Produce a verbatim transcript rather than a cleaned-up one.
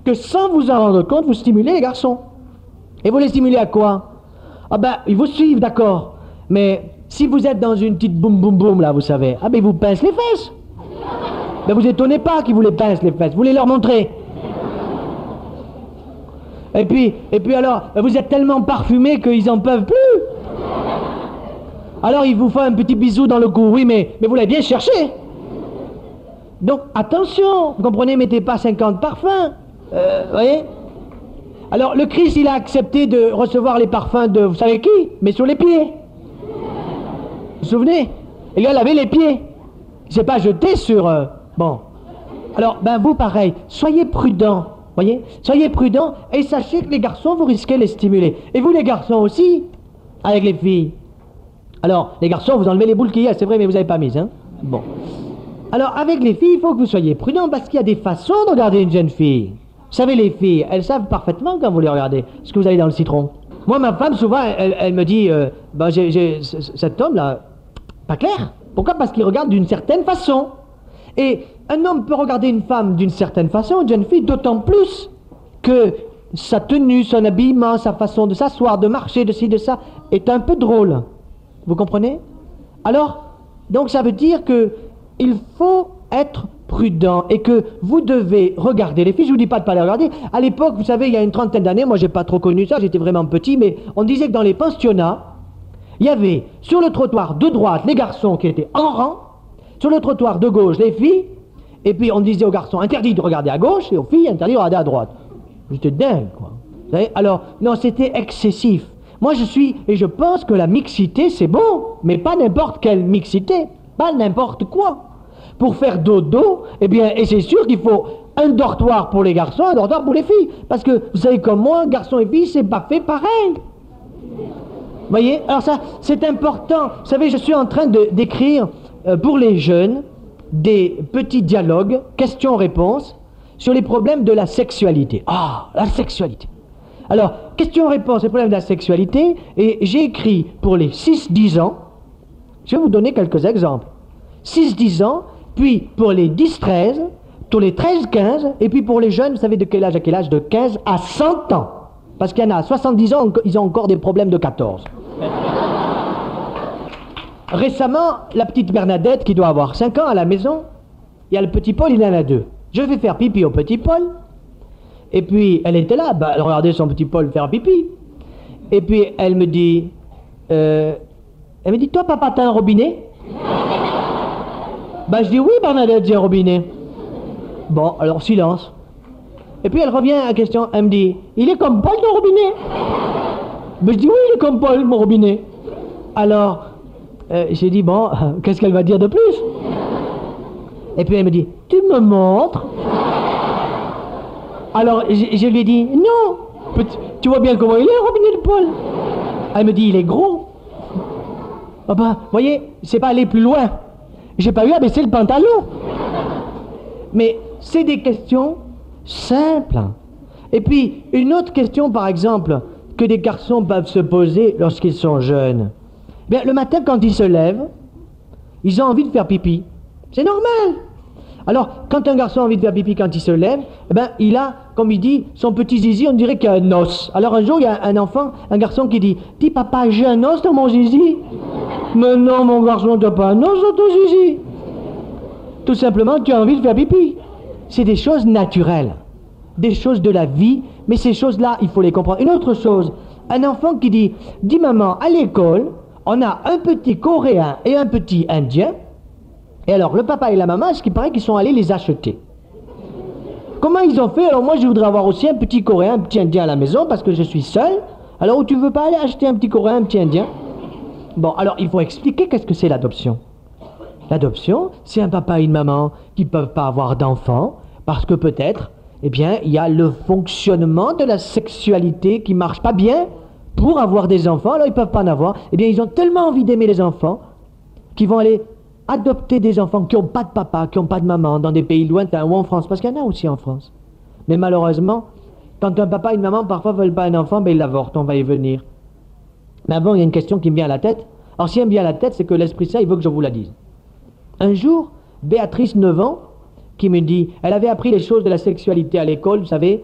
que sans vous en rendre compte, vous stimulez les garçons. Et vous les stimulez à quoi? Ah ben, ils vous suivent, d'accord. Mais si vous êtes dans une petite boum boum boum, là, vous savez, ah ben, ils vous pincent les fesses. Ben, vous étonnez pas qu'ils vous les pincent les fesses, vous voulez leur montrer. Et puis, et puis alors, vous êtes tellement parfumé qu'ils en peuvent plus. Alors, ils vous font un petit bisou dans le cou, oui, mais, mais vous l'avez bien cherché. Donc, attention, vous comprenez, mettez pas cinquante parfums. Euh, vous voyez? Alors, le Christ, il a accepté de recevoir les parfums de, vous savez qui? Mais sur les pieds. Vous vous souvenez? Et lui, elle avait les pieds. Il s'est pas jeté sur... Euh, bon. Alors, ben vous, pareil, soyez prudents, voyez? Soyez prudents et sachez que les garçons, vous risquez de les stimuler. Et vous, les garçons aussi, avec les filles. Alors, les garçons, vous enlevez les boules qu'il y a, c'est vrai, mais vous n'avez pas mis, hein? Bon. Alors, avec les filles, il faut que vous soyez prudents parce qu'il y a des façons de regarder une jeune fille. Vous savez, les filles, elles savent parfaitement quand vous les regardez ce que vous avez dans le citron. Moi, ma femme, souvent, elle, elle me dit, euh, ben, j'ai, j'ai, cet homme-là, pas clair. Pourquoi? Parce qu'il regarde d'une certaine façon. Et un homme peut regarder une femme d'une certaine façon, une jeune fille, d'autant plus que sa tenue, son habillement, sa façon de s'asseoir, de marcher, de ci, de ça, est un peu drôle. Vous comprenez? Alors, donc ça veut dire que il faut être prudent et que vous devez regarder les filles. Je vous dis pas de pas les regarder. À l'époque, vous savez, il y a une trentaine d'années, moi j'ai pas trop connu ça, j'étais vraiment petit, mais on disait que dans les pensionnats, il y avait sur le trottoir de droite les garçons qui étaient en rang, sur le trottoir de gauche les filles, et puis on disait aux garçons interdit de regarder à gauche et aux filles interdit de regarder à droite. J'étais dingue, quoi. Vous savez? Alors, non, c'était excessif. Moi je suis, et je pense que la mixité c'est bon, mais pas n'importe quelle mixité, pas n'importe quoi. Pour faire dodo, eh bien, et c'est sûr qu'il faut un dortoir pour les garçons, un dortoir pour les filles. Parce que, vous savez comme moi, garçons et filles, c'est pas fait pareil. Vous voyez? Alors ça, c'est important. Vous savez, je suis en train de, d'écrire euh, pour les jeunes des petits dialogues, questions-réponses, sur les problèmes de la sexualité. Ah, la sexualité. Alors, questions-réponses, les problèmes de la sexualité, et j'ai écrit pour les six dix ans, je vais vous donner quelques exemples. six dix ans, puis pour les dix treize, pour les treize quinze, et puis pour les jeunes, vous savez de quel âge à quel âge? De quinze à cent ans. Parce qu'il y en a à soixante-dix ans, ils ont encore des problèmes de quatorze. Récemment, la petite Bernadette, qui doit avoir cinq ans à la maison, il y a le petit Paul, il en a deux. Je vais faire pipi au petit Paul, et puis elle était là, bah, elle regardait son petit Paul faire pipi. Et puis elle me dit, euh, elle me dit, toi papa, t'as un robinet? Bah je dis oui Bernadette, j'ai un robinet. Bon, alors silence. Et puis elle revient à la question, elle me dit, il est comme Paul ton robinet? Bah je dis oui, il est comme Paul mon robinet. Alors, euh, j'ai dit bon, qu'est-ce qu'elle va dire de plus? Et puis elle me dit, tu me montres? Alors je, je lui ai dit, non, tu vois bien comment il est le robinet de Paul? Elle me dit, il est gros. Ah bah, vous voyez, c'est pas aller plus loin. J'ai pas eu à baisser le pantalon. Mais c'est des questions simples. Et puis, une autre question, par exemple, que des garçons peuvent se poser lorsqu'ils sont jeunes. Bien, le matin, quand ils se lèvent, ils ont envie de faire pipi. C'est normal. Alors, quand un garçon a envie de faire pipi quand il se lève, eh ben, il a, comme il dit, son petit zizi, on dirait qu'il y a un os. Alors un jour, il y a un enfant, un garçon qui dit, « Dis papa, j'ai un os dans mon zizi ?» Mais non, mon garçon, t'as pas un os dans ton zizi. Tout simplement, tu as envie de faire pipi. C'est des choses naturelles, des choses de la vie, mais ces choses-là, il faut les comprendre. Une autre chose, un enfant qui dit, « Dis maman, à l'école, on a un petit Coréen et un petit Indien. » Et alors, le papa et la maman, est-ce qu'il paraît qu'ils sont allés les acheter? Comment ils ont fait? Alors moi, je voudrais avoir aussi un petit Coréen, un petit Indien à la maison, parce que je suis seul. Alors, tu veux pas aller acheter un petit Coréen, un petit Indien? Bon, alors, il faut expliquer qu'est-ce que c'est l'adoption. L'adoption, c'est un papa et une maman qui ne peuvent pas avoir d'enfants, parce que peut-être, eh bien, il y a le fonctionnement de la sexualité qui marche pas bien pour avoir des enfants, alors ils peuvent pas en avoir. Eh bien, ils ont tellement envie d'aimer les enfants qu'ils vont aller adopter des enfants qui n'ont pas de papa, qui n'ont pas de maman, dans des pays lointains ou en France, parce qu'il y en a aussi en France. Mais malheureusement, quand un papa et une maman parfois ne veulent pas un enfant, ben ils l'avortent, on va y venir. Mais avant, il y a une question qui me vient à la tête. Alors si elle me vient à la tête, c'est que l'Esprit Saint, il veut que je vous la dise. Un jour, Béatrice, neuf ans, qui me dit, elle avait appris les choses de la sexualité à l'école, vous savez,